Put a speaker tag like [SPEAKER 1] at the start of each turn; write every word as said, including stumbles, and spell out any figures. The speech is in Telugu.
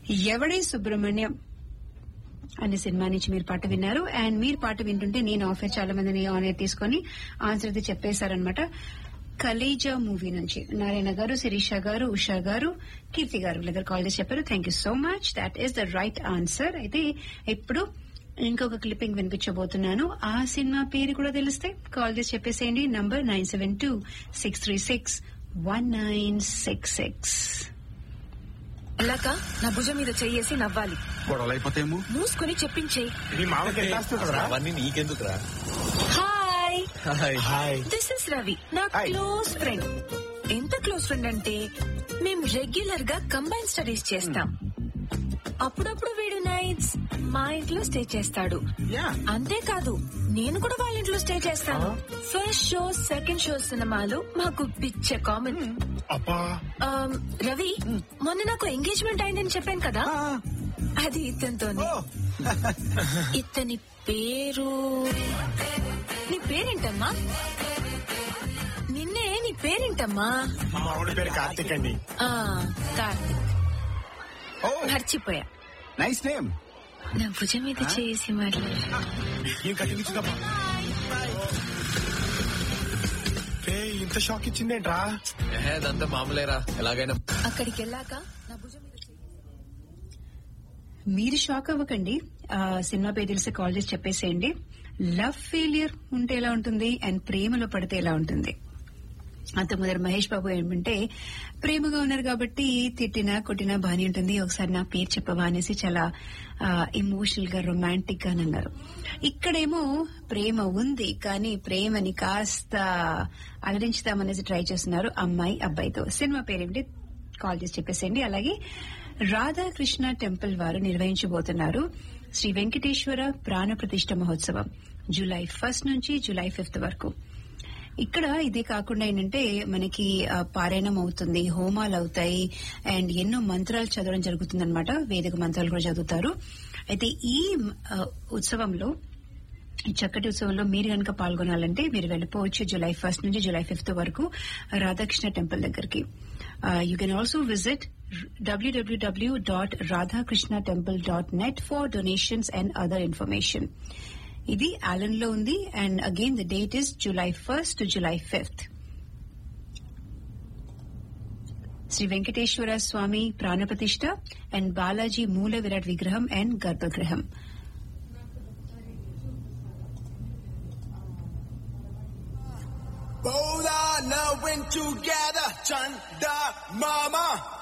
[SPEAKER 1] ఎవడే సుబ్రహ్మణ్యం అనే సినిమా నుంచి మీరు పాట విన్నారు. అండ్ మీరు పాట వింటుంటే నేను ఆఫర్ చాలా మందిని ఆన్ ఎయిర్ తీసుకుని ఆన్సర్ అయితే చెప్పేశారనమాట. కలేజా మూవీ నుంచి నారాయణ గారు, శిరీష గారు, ఉషా గారు, కీర్తి గారు వీళ్ళందరూ కాల్ చేసి చెప్పారు. Thank you so much. That is the right answer. అయితే ఇప్పుడు ఇంకొక క్లిప్పింగ్ వినిపించబోతున్నాను. ఆ సినిమా పేరు కూడా తెలిస్తే కాల్ చేసి చెప్పేసేయండి. Number nine seven two six three six one nine six six.
[SPEAKER 2] అలాక నా భుజం మీద చెయ్యేసి నవ్వాలి.
[SPEAKER 3] గొడవలైపోతేమో
[SPEAKER 2] మూసుకుని చెప్పించేయి.
[SPEAKER 4] అవన్నీ నీకెందుకురా?
[SPEAKER 2] Hi
[SPEAKER 4] hi hi
[SPEAKER 2] this is Ravi, నా క్లోజ్ ఫ్రెండ్. ఎంత క్లోజ్ ఫ్రెండ్ అంటే మేము రెగ్యులర్ గా కంబైన్ స్టడీస్ చేస్తాం. అప్పుడప్పుడు వీడు నైట్స్ మా ఇంట్లో స్టే చేస్తాడు. అంతేకాదు నేను కూడా వాళ్ళ ఇంట్లో స్టే చేస్తాను. ఫస్ట్ షో, సెకండ్ షో సినిమాలు మాకు పిచ్చ కామన్. రవి, మొన్న నాకు ఎంగేజ్మెంట్ అయిందని చెప్పాను కదా, అది ఇతనితోనే. ఇతని పేరు, నీ పేరేంటమ్మా? నిన్నే, నీ పేరేంటమ్మా?
[SPEAKER 3] కార్తిక్ అండి.
[SPEAKER 2] కార్తిక్. మర్చిపోయా.
[SPEAKER 3] Nice name.
[SPEAKER 2] నా భుజం మీద చేసి మాట్లాడు.
[SPEAKER 3] ఇంత షాక్ ఇచ్చిందేంట్రా?
[SPEAKER 4] అదంతా మామూలేరా, ఎలాగైనా.
[SPEAKER 2] అక్కడికి వెళ్ళాక నా భుజం మీద
[SPEAKER 1] మీరు షాక్ అవ్వకండి. సినిమా పేరు తెలిసి కాల్ చేసి చెప్పేసేయండి. లవ్ ఫెయిలియర్ ఉంటే ఎలా ఉంటుంది అండ్ ప్రేమలో పడితే ఎలా ఉంటుంది. అంత మొదటి మహేష్ బాబు ఏమంటే, ప్రేమగా ఉన్నారు కాబట్టి తిట్టినా కొట్టినా బానే ఉంటుంది, ఒకసారి నా పేరు చెప్పవా అనేసి చాలా ఎమోషనల్ గా రొమాంటిక్ గా అన్నారు. ఇక్కడేమో ప్రేమ ఉంది కానీ ప్రేమని కాస్త అలరించుదామనేసి ట్రై చేస్తున్నారు అమ్మాయి అబ్బాయితో. సినిమా పేరేంటి కాల్ చేసి చెప్పేసేయండి. అలాగే రాధాకృష్ణ టెంపుల్ వారు నిర్వహించబోతున్నారు శ్రీ వెంకటేశ్వర ప్రాణ ప్రతిష్ఠ మహోత్సవం జూలై ఫస్ట్ నుంచి జూలై ఫిఫ్త్ వరకు. ఇక్కడ ఇదే కాకుండా ఏంటంటే మనకి పారాయణం అవుతుంది, హోమాలు అవుతాయి, అండ్ ఎన్నో మంత్రాలు చదవడం జరుగుతుందన్నమాట. వేదిక మంత్రాలు కూడా చదువుతారు. అయితే ఈ ఉత్సవంలో, ఈ చక్కటి ఉత్సవంలో మీరు కనుక పాల్గొనాలంటే మీరు వెళ్ళిపోవచ్చు జూలై ఫస్ట్ నుంచి జూలై ఫిఫ్త్ వరకు రాధాకృష్ణ టెంపుల్ దగ్గరికి. You can also visit WWW dot Radhakrishna temple dot net for donations and other information. ఇది ఆలన్ లో ఉంది. And again the date is July first to July fifth. Shri Venkateswara స్వామి ప్రాణప్రతిష్ఠ అండ్ బాలాజీ మూల విరాట్ విగ్రహం and గర్భగృహం.
[SPEAKER 5] Both are now went together, Chanda Mama.